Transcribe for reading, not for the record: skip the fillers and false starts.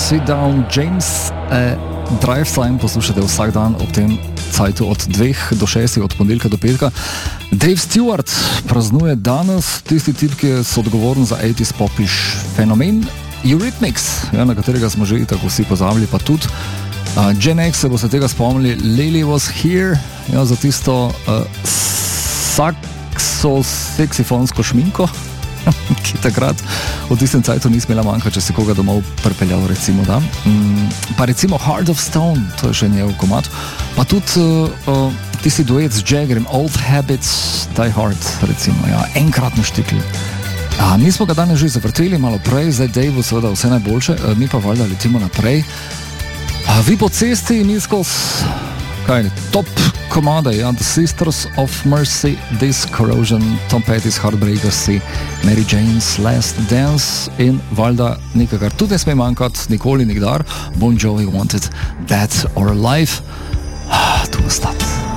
Sit Down James, Drive Time poslušate vsak dan ob tem cajtu od 2 do 6, od ponedeljka do petka. Dave Stewart praznuje danes, tisti tip, ki so odgovoren za 80s popiš fenomen Eurythmics, na katerega smo že tako vsi pozabili, pa tudi Gen X se bo se tega spomnili, Lily Was Here, za tisto sakso-seksifonsko šminko, ki takrat v tistem cajtu ni smela manjka, če si koga domov pripeljal, recimo, da. Pa recimo Heart of Stone, to je še njegov komad, pa tudi tisti duet z Jaggerjem, Old Habits, Die Hard, recimo, enkratno štikli. Mi smo ga danes že zavrteli malo prej, zdaj Dave seveda vse najboljše, mi pa valjda letimo naprej. Vi po cesti, mi skozi top komade, The Sisters of Mercy, This Corrosion, Tom Petty's Heartbreakers, Mary Jane's Last Dance in valjda nekaj, kar tudi ne sme manjkati, nikoli, nikdar, Bon Jovi Wanted Dead or Alive. Tu ostati.